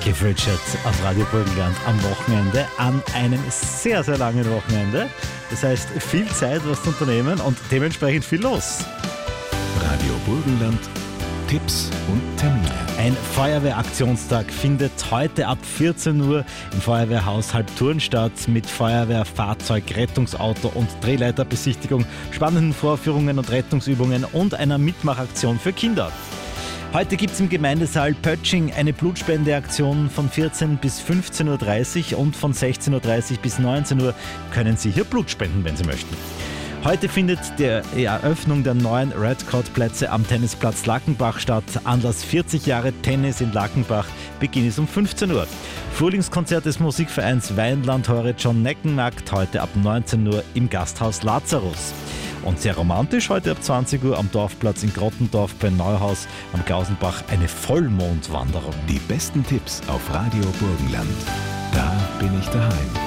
Keith Richards auf Radio Burgenland am Wochenende, an einem sehr, sehr langen Wochenende. Das heißt, viel Zeit, was zu unternehmen und dementsprechend viel los. Radio Burgenland, Tipps und Termine. Ein Feuerwehraktionstag findet heute ab 14 Uhr im Feuerwehrhaus Halbturn statt mit Feuerwehrfahrzeug, Rettungsauto und Drehleiterbesichtigung, spannenden Vorführungen und Rettungsübungen und einer Mitmachaktion für Kinder. Heute gibt es im Gemeindesaal Pötsching eine Blutspendeaktion von 14 bis 15.30 Uhr und von 16.30 Uhr bis 19 Uhr können Sie hier Blut spenden, wenn Sie möchten. Heute findet die Eröffnung der neuen Redcott-Plätze am Tennisplatz Lackenbach statt. Anlass 40 Jahre Tennis in Lackenbach. Beginn ist um 15 Uhr. Frühlingskonzert des Musikvereins Weinland Heure John Neckenmarkt heute ab 19 Uhr im Gasthaus Lazarus. Und sehr romantisch heute ab 20 Uhr am Dorfplatz in Grottendorf bei Neuhaus am Gausenbach eine Vollmondwanderung. Die besten Tipps auf Radio Burgenland. Da bin ich daheim.